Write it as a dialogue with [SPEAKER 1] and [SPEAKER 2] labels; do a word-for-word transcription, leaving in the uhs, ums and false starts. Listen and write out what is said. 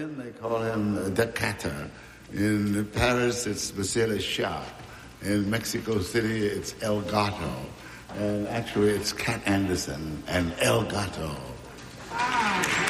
[SPEAKER 1] Berlin, they call him the Catter. In Paris, it's Monsieur le Chat. In Mexico City, it's El Gato. And actually, it's Cat Anderson and El Gato. Ah.